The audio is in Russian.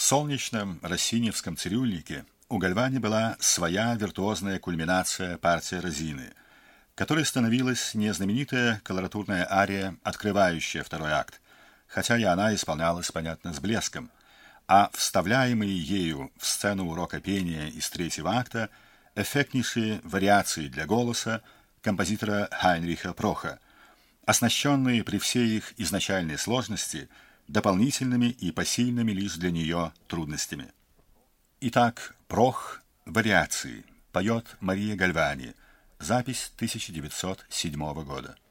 солнечном россиневском цирюльнике у Гальвани была своя виртуозная кульминация партия Розины, которой становилась не знаменитая колоратурная ария, открывающая второй акт, хотя и она исполнялась, понятно, с блеском, а вставляемые ею в сцену урока пения из третьего акта эффектнейшие вариации для голоса композитора Хайнриха Проха, оснащенные при всей их изначальной сложности дополнительными и посильными лишь для нее трудностями. Итак, Прох «Вариации» поет Мария Гальвани. Запись 1907 года.